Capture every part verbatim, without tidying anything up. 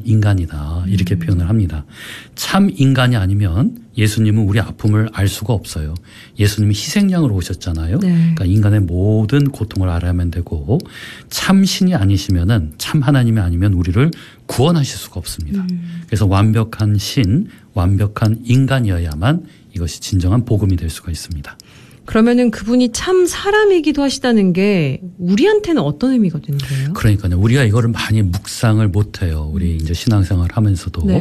인간이다 이렇게 음. 표현을 합니다. 참 인간이 아니면 예수님은 우리 아픔을 알 수가 없어요. 예수님이 희생양으로 오셨잖아요. 네. 그러니까 인간의 모든 고통을 알아야만 되고 참 신이 아니시면은 참 하나님이 아니면 우리를 구원하실 수가 없습니다. 음. 그래서 완벽한 신, 완벽한 인간이어야만 이것이 진정한 복음이 될 수가 있습니다. 그러면은 그분이 참 사람이기도 하시다는 게 우리한테는 어떤 의미가 되는 거예요? 그러니까요. 우리가 이거를 많이 묵상을 못해요. 우리 이제 신앙생활 하면서도. 네.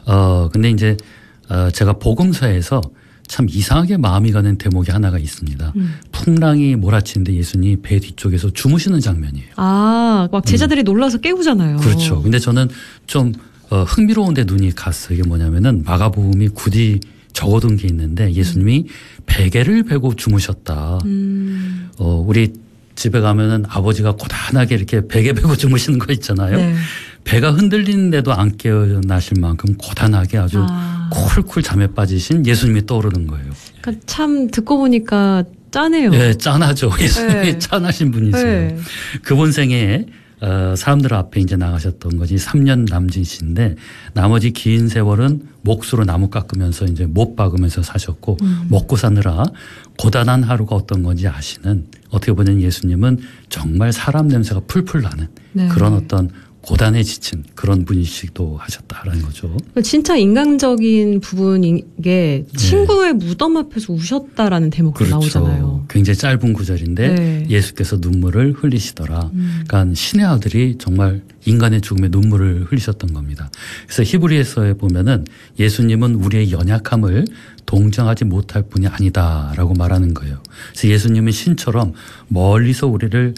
어, 근데 이제 어, 제가 복음서에서 참 이상하게 마음이 가는 대목이 하나가 있습니다. 음. 풍랑이 몰아치는데 예수님이 배 뒤쪽에서 주무시는 장면이에요. 아, 막 제자들이 음. 놀라서 깨우잖아요. 그렇죠. 근데 저는 좀 어, 흥미로운데 눈이 갔어요. 이게 뭐냐면은 마가복음이 굳이 적어둔 게 있는데 예수님이 음. 베개를 베고 주무셨다. 음. 어, 우리 집에 가면은 아버지가 고단하게 이렇게 베개 베고 주무시는 거 있잖아요. 네. 배가 흔들리는데도 안 깨어나실 만큼 고단하게 아주 아. 콜콜 잠에 빠지신 예수님이 떠오르는 거예요. 그러니까 참 듣고 보니까 짠해요. 네, 짠하죠. 예수님이 네. 짠하신 분이세요. 네. 그분 생애에 어, 사람들 앞에 이제 나가셨던 것이 삼 년 남짓인데 나머지 긴 세월은 몫으로 나무 깎으면서 이제 못 박으면서 사셨고 음. 먹고 사느라 고단한 하루가 어떤 건지 아시는 어떻게 보면 예수님은 정말 사람 냄새가 풀풀 나는 네. 그런 어떤 고단에 지친 그런 분이시기도 하셨다라는 거죠. 진짜 인간적인 부분인 게 친구의 네. 무덤 앞에서 우셨다라는 대목도 그렇죠. 나오잖아요. 굉장히 짧은 구절인데 네. 예수께서 눈물을 흘리시더라. 음. 그러니까 신의 아들이 정말 인간의 죽음에 눈물을 흘리셨던 겁니다. 그래서 히브리서에 보면은 예수님은 우리의 연약함을 동정하지 못할 분이 아니다라고 말하는 거예요. 그래서 예수님은 신처럼 멀리서 우리를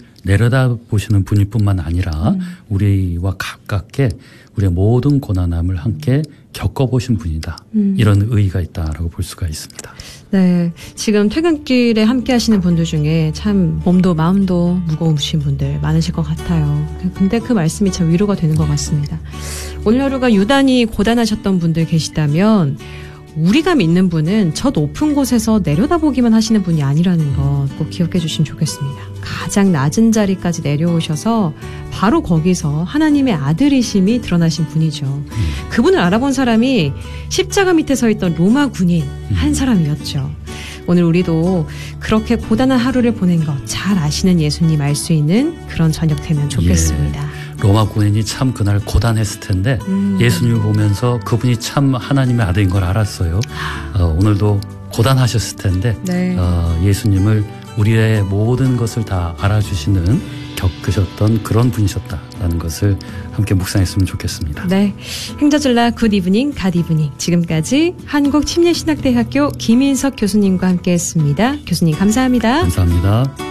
내려다보시는 분일 뿐만 아니라 음. 우리와 가깝게 우리의 모든 고난함을 함께 겪어보신 분이다. 음. 이런 의의가 있다라고 볼 수가 있습니다. 네, 지금 퇴근길에 함께 하시는 분들 중에 참 몸도 마음도 무거우신 분들 많으실 것 같아요. 근데 그 말씀이 참 위로가 되는 것 같습니다. 오늘 하루가 유단히 고단하셨던 분들 계시다면 우리가 믿는 분은 저 높은 곳에서 내려다보기만 하시는 분이 아니라는 것 꼭 기억해 주시면 좋겠습니다. 가장 낮은 자리까지 내려오셔서 바로 거기서 하나님의 아들이심이 드러나신 분이죠. 음. 그분을 알아본 사람이 십자가 밑에 서 있던 로마 군인 음. 한 사람이었죠. 오늘 우리도 그렇게 고단한 하루를 보낸 것 잘 아시는 예수님 알 수 있는 그런 저녁 되면 좋겠습니다. 예. 로마 군인이 참 그날 고단했을 텐데 음. 예수님을 보면서 그분이 참 하나님의 아들인 걸 알았어요. 어, 오늘도 고단하셨을 텐데 네. 어, 예수님을 우리의 모든 것을 다 알아주시는 겪으셨던 그런 분이셨다라는 것을 함께 묵상했으면 좋겠습니다. 네, 행자줄라 굿 이브닝 갓 이브닝 지금까지 한국침례신학대학교 김인석 교수님과 함께했습니다. 교수님 감사합니다. 감사합니다.